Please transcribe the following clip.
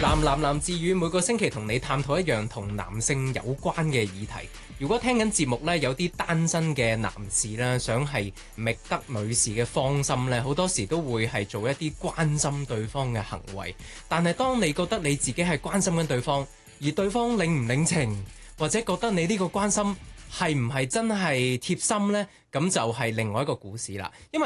男自語每個星期同你探討一樣同男性有關嘅議題。如果聽緊節目呢，有啲單身嘅男士呢，想係覓得女士嘅芳心呢，好多時都會係做一啲關心對方嘅行為。但係當你覺得你自己係關心緊對方，而對方領唔領情，或者覺得你呢個關心係唔係真係貼心呢？咁就係另外一個故事啦。因為